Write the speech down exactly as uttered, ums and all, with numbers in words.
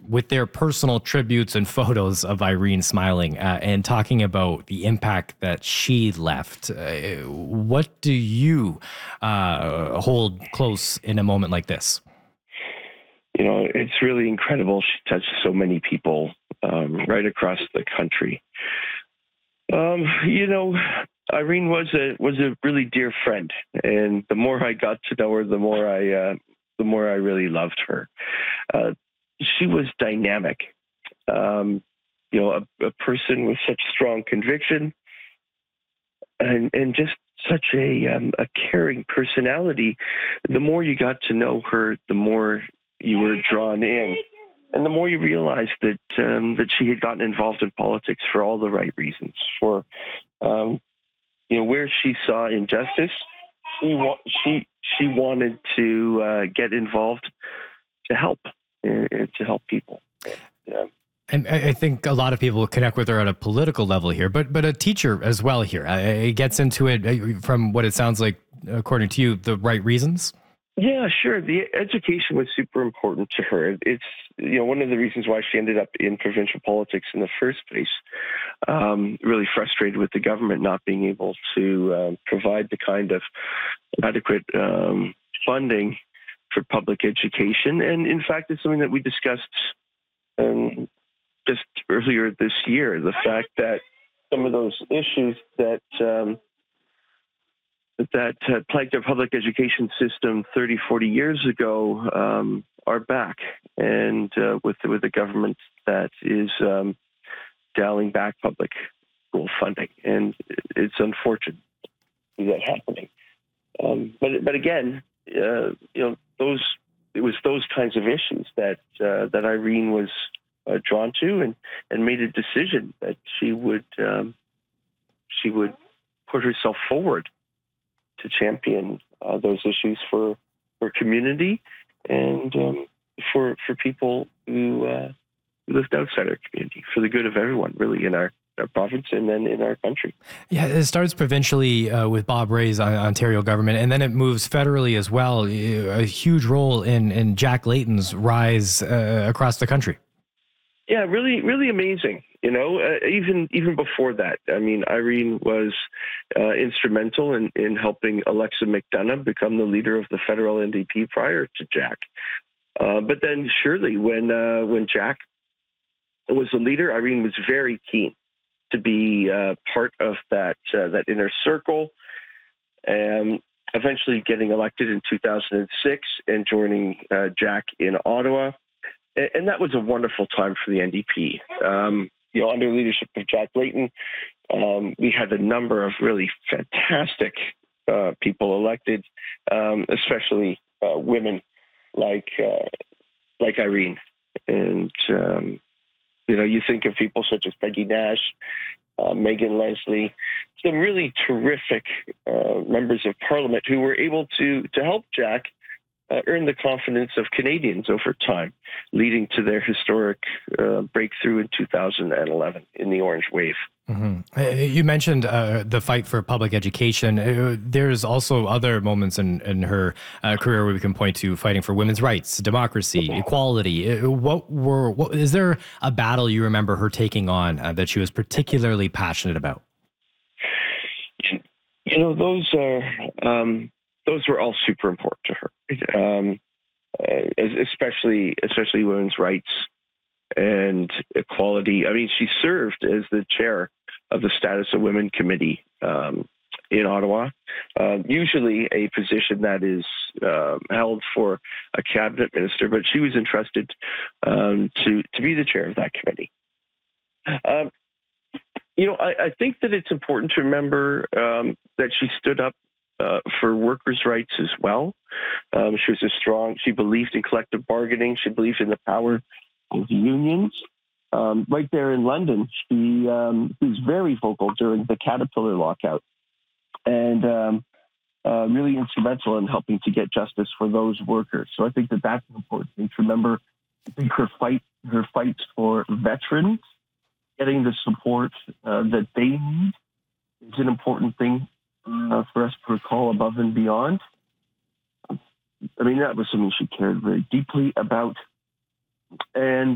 with their personal tributes and photos of Irene smiling uh, and talking about the impact that she left. Uh, what do you uh, hold close in a moment like this? You know, it's really incredible. She touched so many people um, right across the country. Um, you know, Irene was a was a really dear friend, and the more I got to know her, the more I uh, the more I really loved her. Uh, she was dynamic, um, you know, a, a person with such strong conviction, and and just such a um, a caring personality. The more you got to know her, the more you were drawn in. And the more you realize that um, that she had gotten involved in politics for all the right reasons, for um, you know, where she saw injustice, she wa- she she wanted to uh, get involved to help uh, to help people. Yeah. And I think a lot of people connect with her at a political level here, but but a teacher as well here. It gets into it from what it sounds like, according to you, the right reasons. Yeah, sure. The education was super important to her. It's, you know, one of the reasons why she ended up in provincial politics in the first place. Um, really frustrated with the government not being able to uh, provide the kind of adequate um, funding for public education. And in fact, it's something that we discussed um, just earlier this year, the fact that some of those issues that um, that uh, plagued our public education system thirty, forty years ago um, are back. And uh, with, with a government that is um, dialing back public school funding. And it's unfortunate to see that happening. Um, but but again, uh, you know, those it was those kinds of issues that uh, that Irene was uh, drawn to, and, and made a decision that she would um, she would put herself forward to champion uh, those issues for for community and um, for for people who uh, lived outside our community, for the good of everyone, really, in our, our province and then in our country. Yeah, it starts provincially uh, with Bob Rae's Ontario government, and then it moves federally as well. A huge role in in Jack Layton's rise uh, across the country. Yeah, really, really amazing. You know, uh, even even before that, I mean, Irene was uh, instrumental in, in helping Alexa McDonough become the leader of the federal N D P prior to Jack. Uh, but then, surely, when uh, when Jack was the leader, Irene was very keen to be uh, part of that uh, that inner circle, and eventually getting elected in two thousand six and joining uh, Jack in Ottawa. And that was a wonderful time for the N D P. Um, you know, under the leadership of Jack Layton, um, we had a number of really fantastic uh, people elected, um, especially uh, women like uh, like Irene. And um, you know, you think of people such as Peggy Nash, uh, Megan Leslie, some really terrific uh, members of Parliament who were able to to help Jack Uh, earned the confidence of Canadians over time, leading to their historic uh, breakthrough in two thousand eleven in the Orange Wave. Mm-hmm. You mentioned uh, the fight for public education. Uh, there's also other moments in, in her uh, career where we can point to fighting for women's rights, democracy, equality. Uh, what were? What, is there a battle you remember her taking on uh, that she was particularly passionate about? You know, those are um, those were all super important to her, um, especially especially women's rights and equality. I mean, she served as the chair of the Status of Women Committee um, in Ottawa, uh, usually a position that is uh, held for a cabinet minister, but she was entrusted um, to to be the chair of that committee. Um, you know, I, I think that it's important to remember um, that she stood up uh, for workers' rights as well. Um, she was a strong. She believed in collective bargaining. She believed in the power of the unions. Um, right there in London, she, um, she was very vocal during the Caterpillar lockout, and um, uh, really instrumental in helping to get justice for those workers. So I think that that's an important thing to remember. I think her fight, her fights for veterans, getting the support uh, that they need, is an important thing uh, for us to recall above and beyond. I mean, that was something she cared very deeply about. And